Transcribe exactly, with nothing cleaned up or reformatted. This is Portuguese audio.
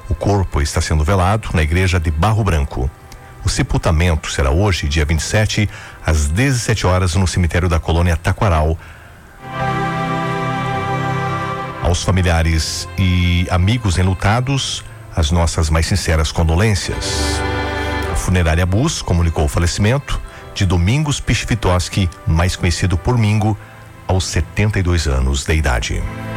O corpo está sendo velado na igreja de Barro Branco. O sepultamento será hoje, dia vinte e sete, às dezessete horas, no cemitério da colônia Taquaral. Aos familiares e amigos enlutados, as nossas mais sinceras condolências. A funerária Bus comunicou o falecimento de Domingos Pichvitoski, mais conhecido por Mingo, aos setenta e dois anos de idade.